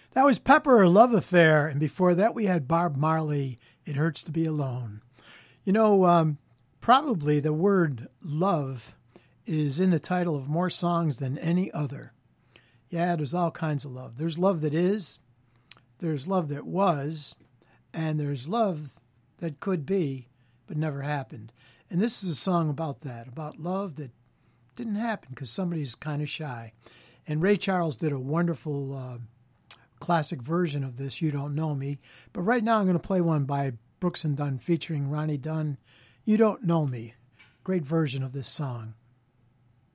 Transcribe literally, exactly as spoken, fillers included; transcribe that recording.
That was Pepper, Love Affair, and before that we had Bob Marley, It Hurts to Be Alone. You know, um, probably the word love is in the title of more songs than any other. Yeah, there's all kinds of love. There's love that is, there's love that was, and there's love that could be, but never happened. And this is a song about that, about love that didn't happen because somebody's kind of shy. And Ray Charles did a wonderful uh, classic version of this, You Don't Know Me. But right now I'm going to play one by Brooks and Dunn featuring Ronnie Dunn, You Don't Know Me. Great version of this song.